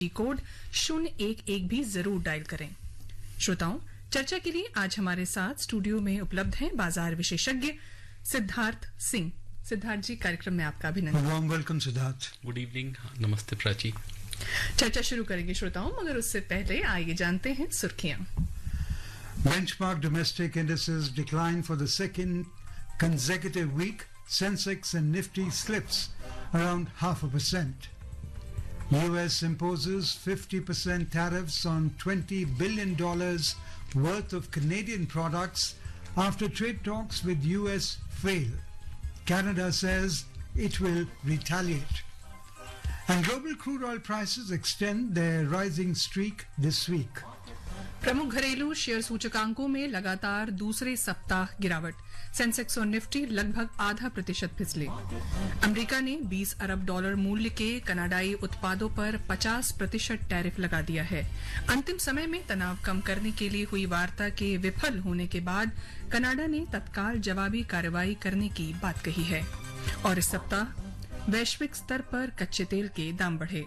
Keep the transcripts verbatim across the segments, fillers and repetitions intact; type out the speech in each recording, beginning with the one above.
Code शून्य एक एक भी जरूर डायल करें। श्रोताओं, चर्चा के लिए आज हमारे साथ स्टूडियो में उपलब्ध हैं बाजार विशेषज्ञ सिद्धार्थ सिंह। सिद्धार्थ जी, कार्यक्रम में आपका अभिनंदन। Warm welcome Siddharth. Good evening. नमस्ते प्राची। चर्चा शुरू करेंगे श्रोताओं, मगर उससे पहले आइए जानते हैं सुर्खियां। Benchmark domestic indices declined for the second consecutive week. Sensex and Nifty slips around half a percent. U S imposes fifty percent tariffs on twenty billion dollars worth of Canadian products after trade talks with U S fail. Canada says it will retaliate. And global crude oil prices extend their rising streak this week. प्रमुख घरेलू share सूचकांकों में लगातार दूसरे सप्ताह गिरावट। Sensex और Nifty लगभग आधा प्रतिशत फिसले। अमेरिका ने बीस अरब डॉलर मूल्य के कनाडाई उत्पादों पर पचास प्रतिशत टैरिफ लगा दिया है। अंतिम समय में तनाव कम करने के लिए हुई वार्ता के विफल होने के बाद कनाडा ने तत्काल जवाबी कार्रवाई करने की बात कही है। और इस सप्ताह वैश्विक स्तर पर कच्चे तेल के दाम बढ़े।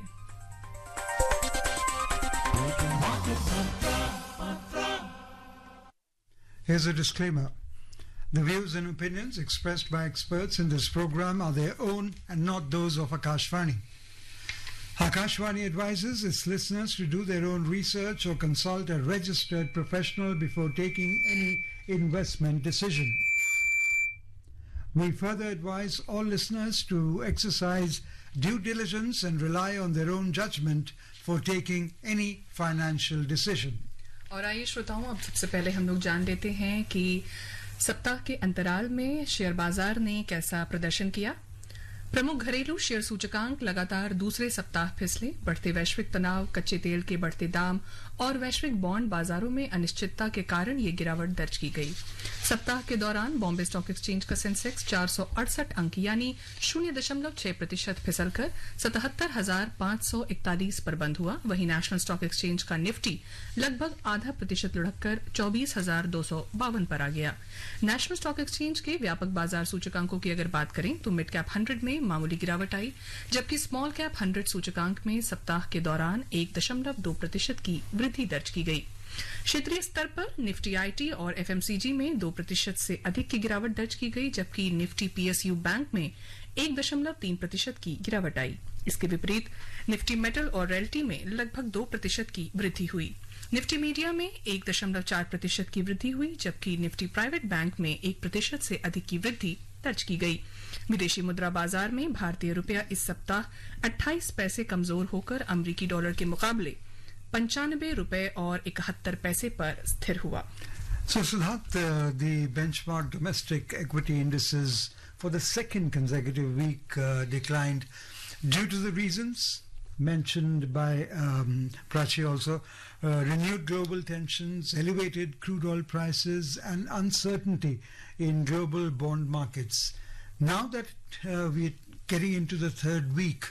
Here's a disclaimer. The views and opinions expressed by experts in this program are their own and not those of Akashvani. Akashvani advises its listeners to do their own research or consult a registered professional before taking any investment decision. We further advise all listeners to exercise due diligence and rely on their own judgment for taking any financial decision. और आइए श्रोताओं, अब सबसे पहले हम लोग जान लेते हैं कि सप्ताह के अंतराल में शेयर बाजार ने कैसा प्रदर्शन किया। प्रमुख घरेलू शेयर सूचकांक लगातार दूसरे सप्ताह फिसले। बढ़ते वैश्विक तनाव, कच्चे तेल के बढ़ते दाम और वैश्विक बॉन्ड बाजारों में अनिश्चितता के कारण ये गिरावट दर्ज की गई। सप्ताह के दौरान बॉम्बे स्टॉक एक्सचेंज का सेंसेक्स चार सौ अड़सठ अंक यानी शून्य दशमलव छह प्रतिशत फिसलकर सतहत्तर हजार पांच सौ इकतालीस पर बंद हुआ। वहीं नेशनल स्टॉक एक्सचेंज का निफ्टी लगभग आधा प्रतिशत लुढ़ककर चौबीस हजार दो सौ बावन पर आ गया। नेशनल स्टॉक एक्सचेंज के व्यापक बाजार सूचकांकों की अगर बात करें तो मिड कैप हंड्रेड में मामूली गिरावट आई, जबकि स्मॉल कैप हंड्रेड सूचकांक में सप्ताह के दौरान एक दशमलव दो प्रतिशत की वृद्धि दर्ज की गई। क्षेत्रीय स्तर पर निफ्टी आईटी और एफएमसीजी में दो प्रतिशत से अधिक की गिरावट दर्ज की गई, जबकि निफ्टी पीएसयू बैंक में एक दशमलव तीन प्रतिशत की गिरावट आई। इसके विपरीत निफ्टी मेटल और रियल्टी में लगभग दो प्रतिशत की वृद्धि हुई। निफ्टी मीडिया में एक दशमलव चार प्रतिशत की वृद्धि हुई, जबकि निफ्टी प्राइवेट बैंक में एक प्रतिशत से अधिक की वृद्धि दर्ज की गई। विदेशी मुद्रा बाजार में भारतीय रुपया इस सप्ताह अट्ठाईस पैसे कमजोर होकर अमेरिकी डॉलर के मुकाबले पंचानबे रुपए और इकहत्तर पैसे पर स्थिर हुआ। So Siddharth, uh, the benchmark domestic equity indices for the second consecutive week uh, declined due to the reasons mentioned by um, Prachi also, uh, renewed global tensions, elevated crude oil prices and uncertainty in global bond markets. Now that uh, we're getting into the third week,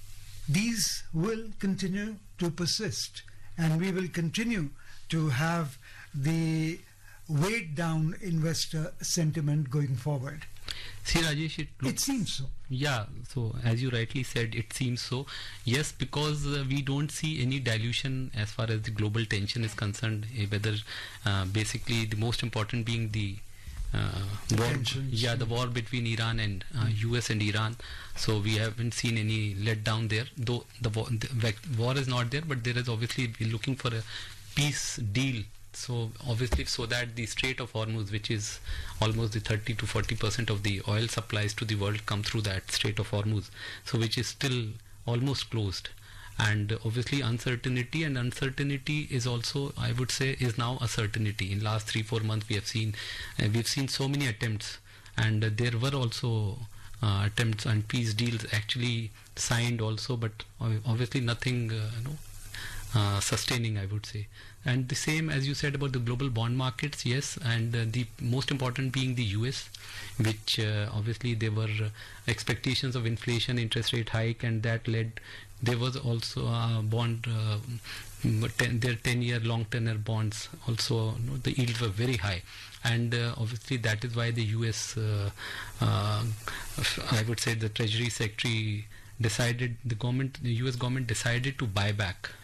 these will continue to persist and we will continue to have the weighed down investor sentiment going forward. See, Rajesh, it looks... It seems so. Yeah, so as you rightly said, it seems so. Yes, because uh, we don't see any dilution as far as the global tension is concerned, uh, whether uh, basically the most important being the uh, war, yeah, the war between Iran and uh, U S and Iran. So we haven't seen any letdown there, though the war, the war is not there, but there is obviously we're looking for a peace deal. So obviously, so that the Strait of Hormuz, which is almost the thirty to forty percent of the oil supplies to the world come through that Strait of Hormuz, so which is still almost closed. And obviously uncertainty and uncertainty is also, I would say, is now a certainty. In last three four months we have seen uh, we've seen so many attempts, and uh, there were also uh, attempts and peace deals actually signed also, but obviously nothing uh, you know Uh, sustaining, I would say. And the same as you said about the global bond markets, yes, and uh, the most important being the U S, which uh, obviously there were uh, expectations of inflation, interest rate hike, and that led, there was also a bond, uh, ten, their ten year long tenor bonds also, you know, the yields were very high. And uh, obviously that is why the U S, uh, uh, I would say the Treasury Secretary decided, the government, the U S government decided to buy back